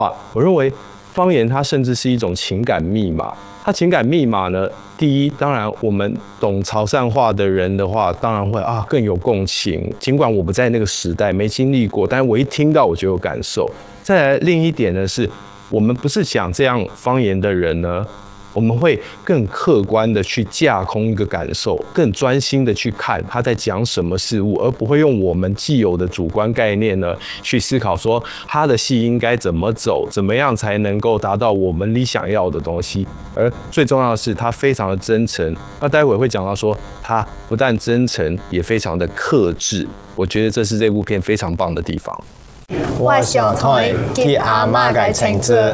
我认为方言它甚至是一种情感密码。它情感密码呢，第一，当然我们懂潮汕话的人的话，当然会更有共情。尽管我不在那个时代，没经历过，但是我一听到我就有感受。再来另一点呢，是我们不是讲这样方言的人呢，我们会更客观的去架空一个感受，更专心的去看他在讲什么事物，而不会用我们既有的主观概念呢去思考说他的戏应该怎么走，怎么样才能够达到我们理想要的东西。而最重要的是，他非常的真诚。那待会会讲到说，他不但真诚，也非常的克制。我觉得这是这部片非常棒的地方。 我想推去阿嬷嘅情節。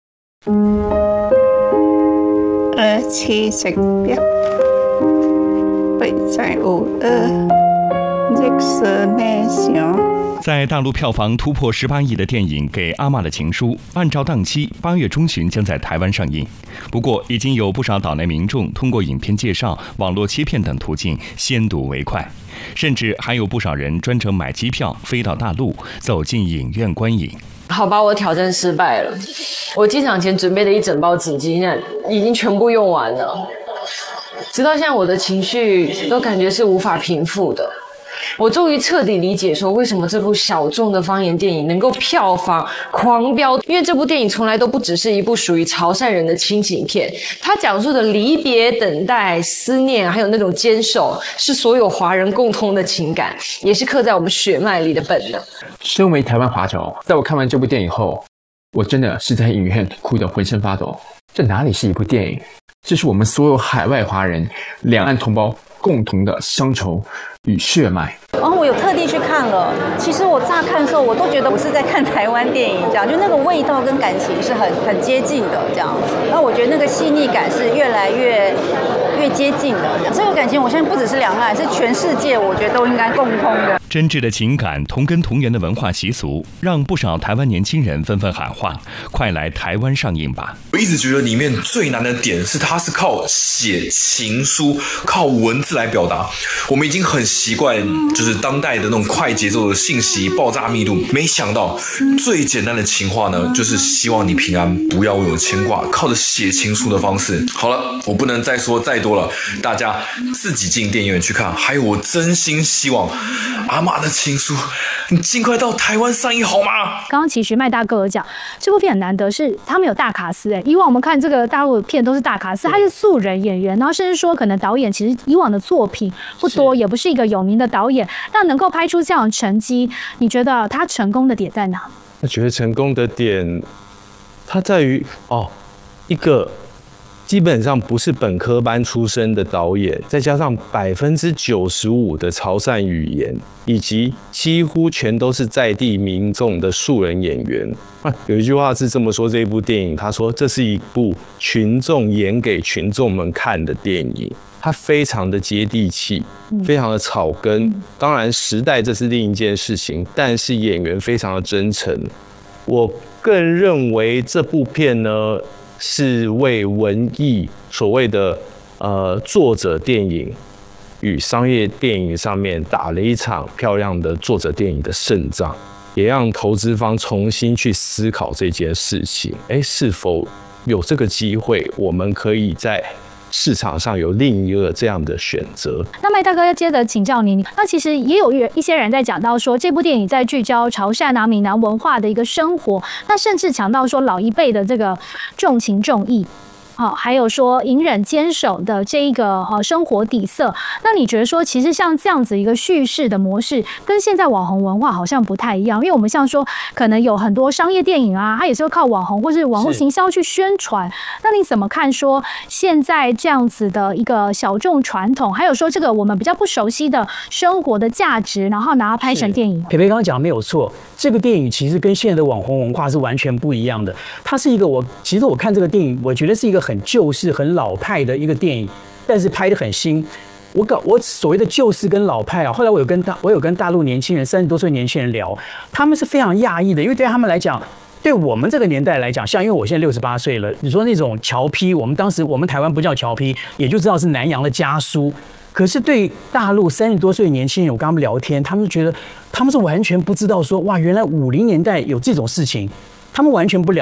黐食別，不再有日色內想。 在大陆票房突破18亿的电影《给阿嬷的情书》，按照档期，8月中旬将在台湾上映。不过，已经有不少岛内民众通过影片介绍、网络切片等途径先睹为快，甚至还有不少人专程买机票飞到大陆，走进影院观影。 好吧，我挑战失败了。我进场前准备的一整包纸巾，现在已经全部用完了。直到现在，我的情绪都感觉是无法平复的。我终于彻底理解说，为什么这部小众的方言电影能够票房狂飙，因为这部电影从来都不只是一部属于潮汕人的亲情片，它讲述的离别、等待、思念，还有那种坚守，是所有华人共通的情感，也是刻在我们血脉里的本能。 身为台湾华侨，在我看完这部电影后，我真的是在影院哭得浑身发抖。这哪里是一部电影？这是我们所有海外华人、两岸同胞共同的乡愁与血脉。 然后我有特地去看了，其实我乍看的时候，我都觉得我是在看台湾电影，这样就那个味道跟感情是很接近的这样子。那我觉得那个细腻感是越来越接近的。这个感情，我相信不只是两岸，是全世界，我觉得都应该共通的。 真挚的情感、同根同源的文化习俗，让不少台湾年轻人纷纷喊话：“快来台湾上映吧！” 我一直觉得里面最难的点是，它是靠写情书、靠文字来表达。我们已经很习惯，就是当代的那种快节奏的信息爆炸密度。没想到最简单的情话呢，就是希望你平安，不要为我牵挂。靠着写情书的方式。好了，我不能再说再多了，大家自己进电影院去看。还有，我真心希望阿嬷的情书，你尽快到台湾上映好吗？ 刚刚其实麦大哥有讲，这部片很难得是他们有大卡司以往我们看这个大陆的片都是大卡司，他是素人演员，然后甚至说可能导演其实以往的作品不多，也不是一个有名的导演，但能够拍出这样的成绩，你觉得他成功的点在哪？ 我觉得成功的点，它在于一个基本上不是本科班出身的导演，再加上95%的潮汕语言，以及几乎全都是在地民众的素人演员。有一句话是这么说，这一部电影他说这是一部群众演给群众们看的电影，它非常的接地气，非常的草根。当然时代这是另一件事情，但是演员非常的真诚。我更认为这部片呢，是为文艺所谓的作者电影与商业电影上面打了一场漂亮的作者电影的胜仗，也让投资方重新去思考这件事情。是否有这个机会，我们可以在市场上有另一个这样的选择。 那麦大哥要接着请教您，那其实也有一些人在讲到说，这部电影在聚焦潮汕闽南文化的一个生活，那甚至强调说老一辈的这个重情重义。还有说隐忍坚守的这一个生活底色，那你觉得说，其实像这样子一个叙事的模式，跟现在网红文化好像不太一样，因为我们像说，可能有很多商业电影啊，它也是会靠网红或是网络行销去宣传。那你怎么看说现在这样子的一个小众传统，还有说这个我们比较不熟悉的生活的价值，然后拿它拍成电影？ 培培刚刚讲的没有错，这个电影其实跟现在的网红文化是完全不一样的。它是一个其实我看这个电影，我觉得是一个很旧式、很老派的一个电影，但是拍得很新。我所谓的旧式跟老派后来我有跟大陆年轻人30多岁年轻人聊，他们是非常讶异的，因为对他们来讲，对我们这个年代来讲，像因为我现在68岁了，你说那种侨批，我们台湾不叫侨批，也就知道是南洋的家书。可是对大陆30多岁的年轻人，我跟他们聊天，他们觉得他们是完全不知道说，哇，原来50年代有这种事情。 他们完全不了